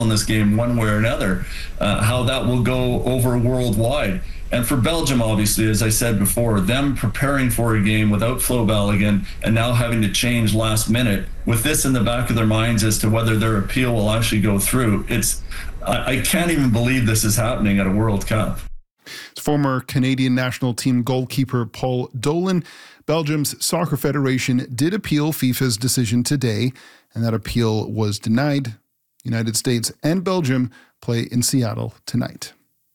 in this game one way or another, how that will go over worldwide. And for Belgium, obviously, as I said before, them preparing for a game without Flo Balogun and now having to change last minute with this in the back of their minds as to whether their appeal will actually go through. I can't even believe this is happening at a World Cup. Former Canadian national team goalkeeper Paul Dolan. Belgium's Soccer Federation did appeal FIFA's decision today, and that appeal was denied. United States and Belgium play in Seattle tonight.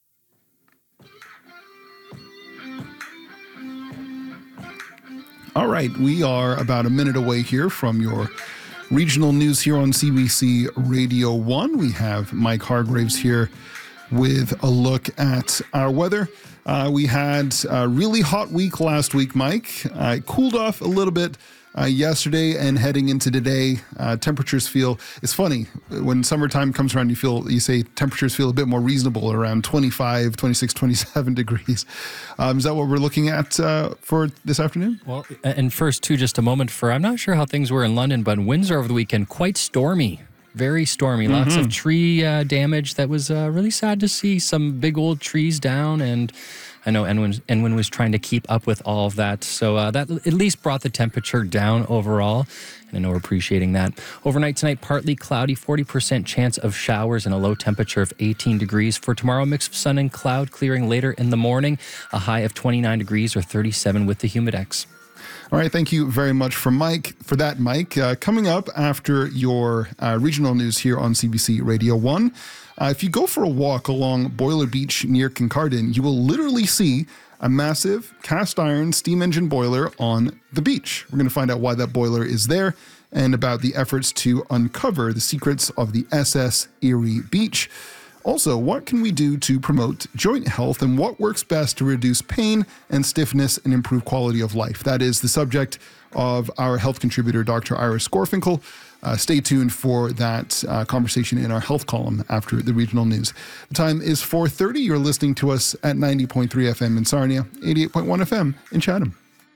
All right, we are about a minute away here from your regional news here on CBC Radio 1. We have Mike Hargraves here with a look at our weather. We had a really hot week last week, Mike. It cooled off a little bit yesterday, and heading into today, temperatures feel, it's funny, when summertime comes around, you say temperatures feel a bit more reasonable, around 25, 26, 27 degrees. Is that what we're looking at for this afternoon? Well, and first too, just a moment I'm not sure how things were in London, but Windsor over the weekend, quite stormy. Very stormy. Lots of tree damage. That was really sad to see. Some big old trees down, and I know Enwin was trying to keep up with all of that. So that at least brought the temperature down overall, and I know we're appreciating that. Overnight tonight, partly cloudy, 40% chance of showers and a low temperature of 18 degrees. For tomorrow, mix of sun and cloud, clearing later in the morning, a high of 29 degrees or 37 with the humidex. All right, thank you very much for Mike. Coming up after your regional news here on CBC Radio 1, if you go for a walk along Boiler Beach near Kincardine, you will literally see a massive cast iron steam engine boiler on the beach. We're going to find out why that boiler is there and about the efforts to uncover the secrets of the SS Erie Beach. Also, what can we do to promote joint health, and what works best to reduce pain and stiffness and improve quality of life? That is the subject of our health contributor, Dr. Iris Gorfinkel. Stay tuned for that conversation in our health column after the regional news. The time is 4:30. You're listening to us at 90.3 FM in Sarnia, 88.1 FM in Chatham.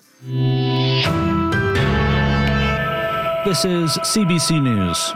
This is CBC News.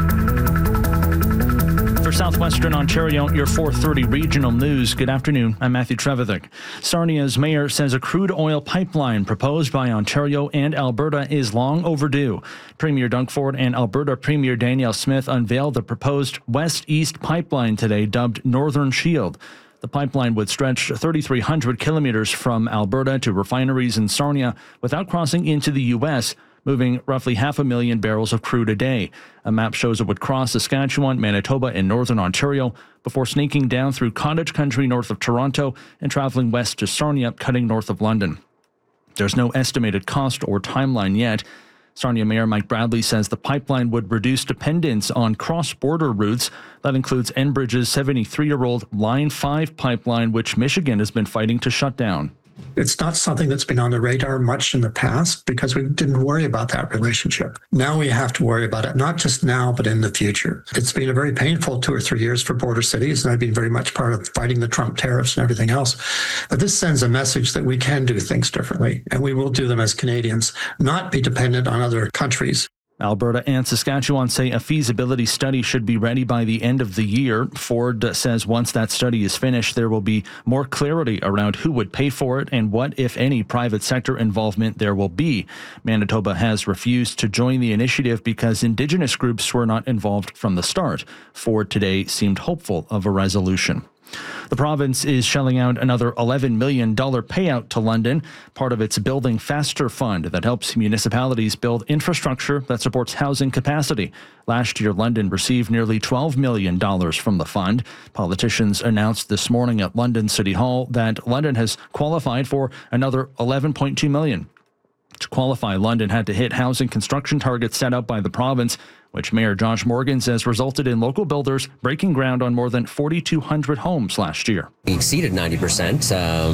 For Southwestern Ontario, your 4:30 regional news. Good afternoon. I'm Matthew Trevithick. Sarnia's mayor says a crude oil pipeline proposed by Ontario and Alberta is long overdue. Premier Doug Ford and Alberta Premier Danielle Smith unveiled the proposed West-East pipeline today, dubbed Northern Shield. The pipeline would stretch 3,300 kilometers from Alberta to refineries in Sarnia without crossing into the U.S., moving roughly 500,000 barrels of crude a day. A map shows it would cross Saskatchewan, Manitoba, and northern Ontario before snaking down through cottage country north of Toronto and traveling west to Sarnia, cutting north of London. There's no estimated cost or timeline yet. Sarnia Mayor Mike Bradley says the pipeline would reduce dependence on cross-border routes. That includes Enbridge's 73-year-old Line 5 pipeline, which Michigan has been fighting to shut down. It's not something that's been on the radar much in the past because we didn't worry about that relationship. Now we have to worry about it, not just now, but in the future. It's been a very painful 2 or 3 years for border cities, and I've been very much part of fighting the Trump tariffs and everything else. But this sends a message that we can do things differently, and we will do them as Canadians, not be dependent on other countries. Alberta and Saskatchewan say a feasibility study should be ready by the end of the year. Ford says once that study is finished, there will be more clarity around who would pay for it and what, if any, private sector involvement there will be. Manitoba has refused to join the initiative because Indigenous groups were not involved from the start. Ford today seemed hopeful of a resolution. The province is shelling out another $11 million payout to London, part of its Building Faster fund that helps municipalities build infrastructure that supports housing capacity. Last year, London received nearly $12 million from the fund. Politicians announced this morning at London City Hall that London has qualified for another $11.2 million. To qualify, London had to hit housing construction targets set up by the province, which Mayor Josh Morgan says resulted in local builders breaking ground on more than 4,200 homes last year. We exceeded 90%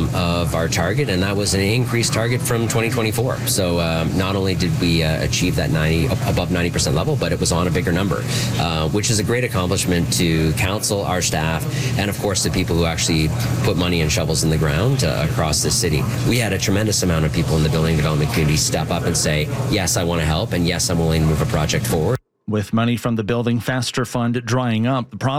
of our target, and that was an increased target from 2024. So not only did we achieve that above 90% level, but it was on a bigger number, which is a great accomplishment to council, our staff, and of course the people who actually put money and shovels in the ground across this city. We had a tremendous amount of people in the building development community step up and say, yes, I want to help, and yes, I'm willing to move a project forward. With money from the Building Faster Fund drying up, the